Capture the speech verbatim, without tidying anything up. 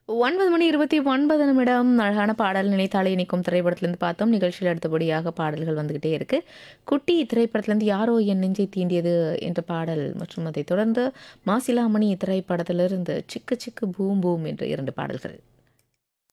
ஒன்பது மணி இருபத்தி ஒன்பது நிமிடம். அழகான பாடல் நினைத்தாலே இனிக்கும் திரைப்படத்திலேருந்து பார்த்தோம். நிகழ்ச்சியில் அடுத்தபடியாக பாடல்கள் வந்துகிட்டே இருக்கு. குட்டி திரைப்படத்திலேருந்து யாரோ என் நெஞ்சை தீண்டியது என்ற பாடல் மற்றும் அதைத் தொடர்ந்து மாசிலாமணி திரைப்படத்திலிருந்து சிக்கு சிக்கு பூம் பூம் என்ற இரண்டு பாடல்கள்.